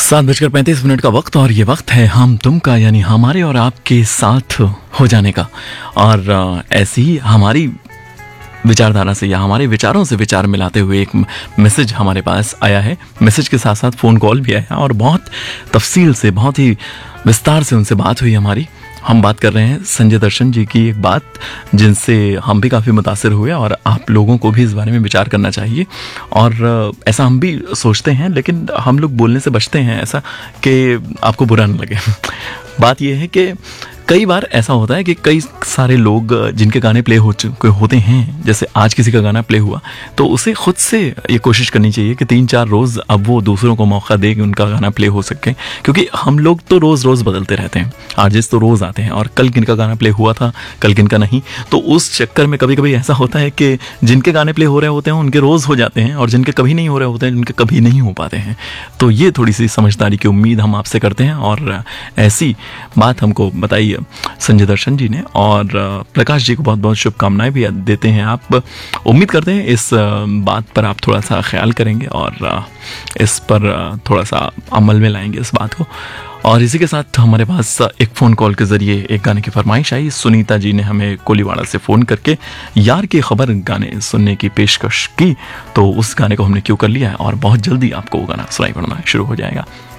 7:35 का वक्त और ये वक्त है हम तुम का, यानी हमारे और आपके साथ हो जाने का। और ऐसी ही हमारी विचारधारा से या हमारे विचारों से विचार मिलाते हुए एक मैसेज हमारे पास आया है। मैसेज के साथ साथ फ़ोन कॉल भी आया और बहुत तफसील से, बहुत ही विस्तार से उनसे बात हुई हमारी। हम बात कर रहे हैं संजय दर्शन जी की एक बात जिनसे हम भी काफ़ी मुतासिर हुए और आप लोगों को भी इस बारे में विचार करना चाहिए। और ऐसा हम भी सोचते हैं, लेकिन हम लोग बोलने से बचते हैं ऐसा कि आपको बुरा न लगे। बात यह है कि कई बार ऐसा होता है कि कई सारे लोग जिनके गाने प्ले हो चुके होते हैं, जैसे आज किसी का गाना प्ले हुआ तो उसे खुद से ये कोशिश करनी चाहिए कि 3-4 रोज़ अब वो दूसरों को मौका दे कि उनका गाना प्ले हो सके, क्योंकि हम लोग तो रोज़ बदलते रहते हैं। आर्टिस्ट तो रोज़ आते हैं और कल किनका गाना प्ले हुआ था, कल किनका नहीं। तो उस चक्कर में कभी कभी ऐसा होता है कि जिनके गाने प्ले हो रहे होते हैं उनके रोज़ हो जाते हैं और जिनके कभी नहीं हो रहे होते हैं उनके कभी नहीं हो पाते हैं। तो ये थोड़ी सी समझदारी की उम्मीद हम आपसे करते हैं और ऐसी बात हमको बताइए संजय दर्शन जी ने। और प्रकाश जी को बहुत बहुत शुभकामनाएं भी देते हैं। आप उम्मीद करते हैं इस बात पर आप थोड़ा सा ख्याल करेंगे और इस पर थोड़ा सा अमल में लाएंगे इस बात को। और इसी के साथ हमारे पास एक फ़ोन कॉल के ज़रिए एक गाने की फरमाइश आई। सुनीता जी ने हमें कोलीवाड़ा से फ़ोन करके यार की खबर गाने सुनने की पेशकश की, तो उस गाने को हमने क्यों कर लिया है और बहुत जल्दी आपको वो गाना सुनाई पड़ना शुरू हो जाएगा।